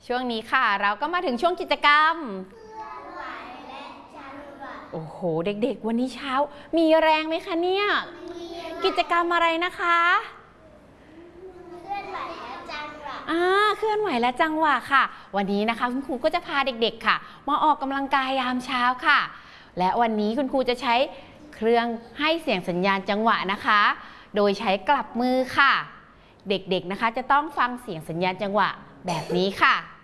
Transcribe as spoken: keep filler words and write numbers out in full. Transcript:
ช่วงนี้ค่ะเราก็มาถึงช่วงกิจกรรมโอ้โหเด็กๆวันนี้เช้ามีแรงไหมคะเนี่ยกิจกรรมอะไรนะคะเคลื่อนไหวและจังหวะอ่าเคลื่อนไหวและจังหวะค่ะวันนี้นะคะคุณครูก็จะพาเด็กๆค่ะมาออกกำลังกายยามเช้าค่ะและวันนี้คุณครูจะใช้เครื่องให้เสียงสัญญาณจังหวะนะคะโดยใช้กลับมือค่ะเด็กๆนะคะจะต้องฟังเสียงสัญญาณจังหวะแบบนี้ค่ะ